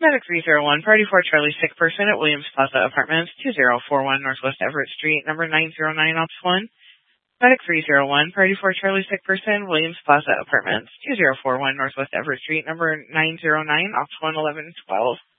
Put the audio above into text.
Medic 301, Priority 4 Charlie, sick person at Williams Plaza Apartments, 2041 Northwest Everett Street, number 909, Ops 1. Medic 301, Priority 4 Charlie, sick person, Williams Plaza Apartments, 2041 Northwest Everett Street, number 909, Ops 1, 1112.